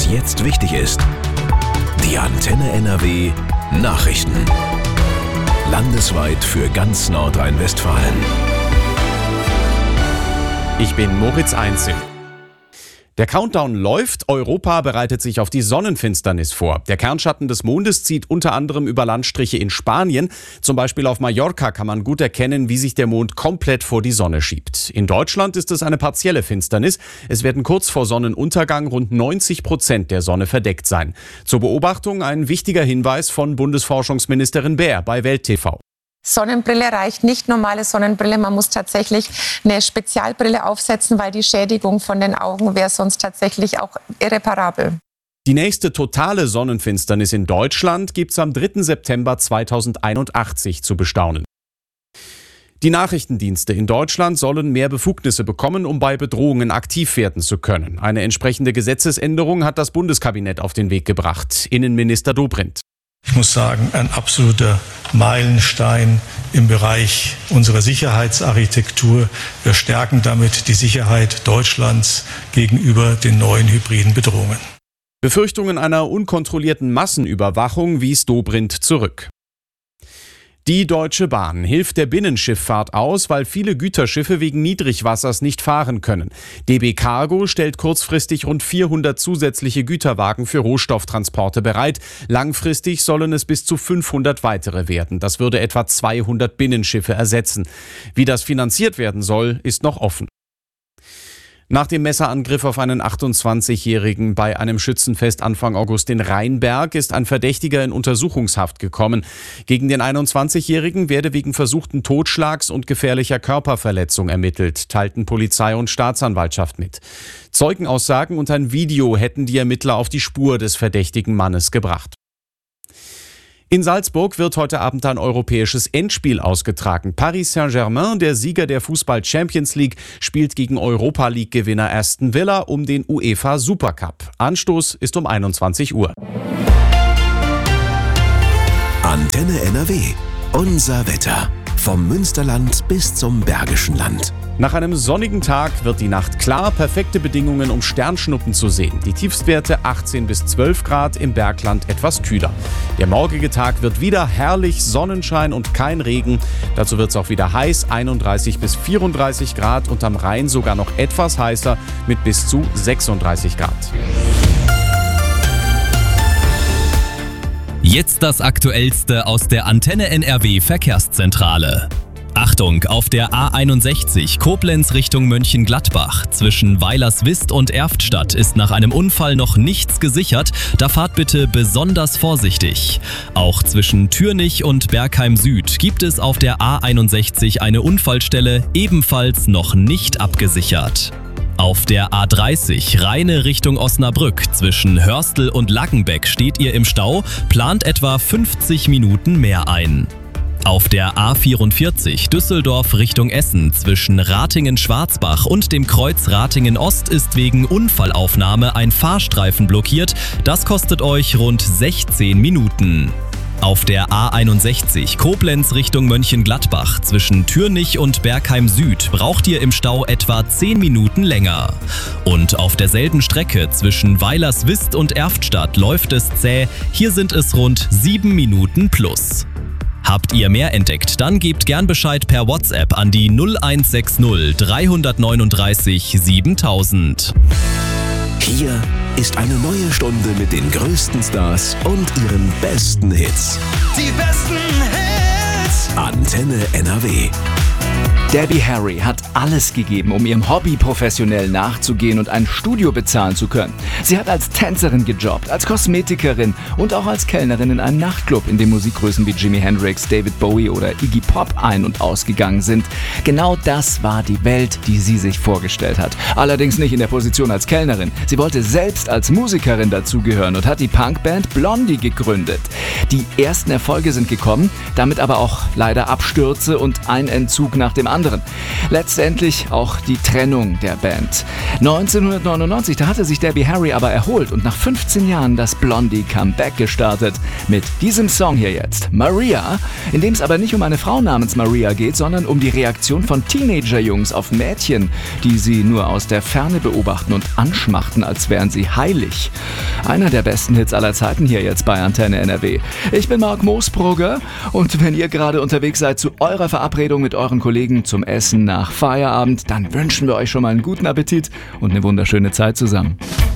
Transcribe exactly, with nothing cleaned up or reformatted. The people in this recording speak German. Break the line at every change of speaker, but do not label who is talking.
was jetzt wichtig ist. Die Antenne N R W Nachrichten. Landesweit für ganz Nordrhein-Westfalen.
Ich bin Moritz Einzel. Der Countdown läuft, Europa bereitet sich auf die Sonnenfinsternis vor. Der Kernschatten des Mondes zieht unter anderem über Landstriche in Spanien. Zum Beispiel auf Mallorca kann man gut erkennen, wie sich der Mond komplett vor die Sonne schiebt. In Deutschland ist es eine partielle Finsternis. Es werden kurz vor Sonnenuntergang rund neunzig Prozent der Sonne verdeckt sein. Zur Beobachtung ein wichtiger Hinweis von Bundesforschungsministerin Baer bei Welt T V.
Sonnenbrille reicht nicht, normale Sonnenbrille. Man muss tatsächlich eine Spezialbrille aufsetzen, weil die Schädigung von den Augen wäre sonst tatsächlich auch irreparabel.
Die nächste totale Sonnenfinsternis in Deutschland gibt's am dritten September zweitausendeinundachtzig zu bestaunen. Die Nachrichtendienste in Deutschland sollen mehr Befugnisse bekommen, um bei Bedrohungen aktiv werden zu können. Eine entsprechende Gesetzesänderung hat das Bundeskabinett auf den Weg gebracht. Innenminister Dobrindt.
Ich muss sagen, ein absoluter Meilenstein im Bereich unserer Sicherheitsarchitektur. Wir stärken damit die Sicherheit Deutschlands gegenüber den neuen hybriden Bedrohungen.
Befürchtungen einer unkontrollierten Massenüberwachung wies Dobrindt zurück. Die Deutsche Bahn hilft der Binnenschifffahrt aus, weil viele Güterschiffe wegen Niedrigwassers nicht fahren können. D B Cargo stellt kurzfristig rund vierhundert zusätzliche Güterwagen für Rohstofftransporte bereit. Langfristig sollen es bis zu fünfhundert weitere werden. Das würde etwa zweihundert Binnenschiffe ersetzen. Wie das finanziert werden soll, ist noch offen. Nach dem Messerangriff auf einen achtundzwanzigjährigen bei einem Schützenfest Anfang August in Rheinberg ist ein Verdächtiger in Untersuchungshaft gekommen. Gegen den einundzwanzigjährigen werde wegen versuchten Totschlags und gefährlicher Körperverletzung ermittelt, teilten Polizei und Staatsanwaltschaft mit. Zeugenaussagen und ein Video hätten die Ermittler auf die Spur des verdächtigen Mannes gebracht. In Salzburg wird heute Abend ein europäisches Endspiel ausgetragen. Paris Saint-Germain, der Sieger der Fußball-Champions League, spielt gegen Europa-League-Gewinner Aston Villa um den UEFA Supercup. Anstoß ist um einundzwanzig Uhr.
Antenne N R W. Unser Wetter. Vom Münsterland bis zum Bergischen Land.
Nach einem sonnigen Tag wird die Nacht klar, perfekte Bedingungen, um Sternschnuppen zu sehen. Die Tiefstwerte achtzehn bis zwölf Grad, im Bergland etwas kühler. Der morgige Tag wird wieder herrlich, Sonnenschein und kein Regen. Dazu wird es auch wieder heiß, einunddreißig bis vierunddreißig Grad und am Rhein sogar noch etwas heißer mit bis zu sechsunddreißig Grad.
Jetzt das Aktuellste aus der Antenne N R W Verkehrszentrale. Achtung, auf der A einundsechzig Koblenz Richtung Mönchengladbach zwischen Weilerswist und Erftstadt ist nach einem Unfall noch nichts gesichert. Da fahrt bitte besonders vorsichtig. Auch zwischen Türnich und Bergheim Süd gibt es auf der A einundsechzig eine Unfallstelle, ebenfalls noch nicht abgesichert. Auf der A dreißig Rheine Richtung Osnabrück zwischen Hörstel und Lackenbeck steht ihr im Stau, plant etwa fünfzig Minuten mehr ein. Auf der A vierundvierzig Düsseldorf Richtung Essen zwischen Ratingen-Schwarzbach und dem Kreuz Ratingen-Ost ist wegen Unfallaufnahme ein Fahrstreifen blockiert. Das kostet euch rund sechzehn Minuten. Auf der A einundsechzig Koblenz Richtung Mönchengladbach zwischen Türnich und Bergheim Süd braucht ihr im Stau etwa zehn Minuten länger. Und auf derselben Strecke zwischen Weilerswist und Erftstadt läuft es zäh. Hier sind es rund sieben Minuten plus. Habt ihr mehr entdeckt, dann gebt gern Bescheid per WhatsApp an die null eins sechs null drei neun drei siebentausend.
Hier ist eine neue Stunde mit den größten Stars und ihren besten Hits.
Die besten Hits.
Antenne N R W.
Debbie Harry hat alles gegeben, um ihrem Hobby professionell nachzugehen und ein Studio bezahlen zu können. Sie hat als Tänzerin gejobbt, als Kosmetikerin und auch als Kellnerin in einem Nachtclub, in dem Musikgrößen wie Jimi Hendrix, David Bowie oder Iggy Pop ein- und ausgegangen sind. Genau das war die Welt, die sie sich vorgestellt hat. Allerdings nicht in der Position als Kellnerin. Sie wollte selbst als Musikerin dazugehören und hat die Punkband Blondie gegründet. Die ersten Erfolge sind gekommen, damit aber auch leider Abstürze und ein Entzug nach nach dem anderen. Letztendlich auch die Trennung der Band. neunzehnhundertneunundneunzig, da hatte sich Debbie Harry aber erholt und nach fünfzehn Jahren das Blondie-Comeback gestartet. Mit diesem Song hier jetzt, Maria, in dem es aber nicht um eine Frau namens Maria geht, sondern um die Reaktion von Teenager-Jungs auf Mädchen, die sie nur aus der Ferne beobachten und anschmachten, als wären sie heilig. Einer der besten Hits aller Zeiten hier jetzt bei Antenne N R W. Ich bin Marc Moosbrugger und wenn ihr gerade unterwegs seid zu eurer Verabredung mit euren Kollegen zum Essen nach Feierabend, dann wünschen wir euch schon mal einen guten Appetit und eine wunderschöne Zeit zusammen.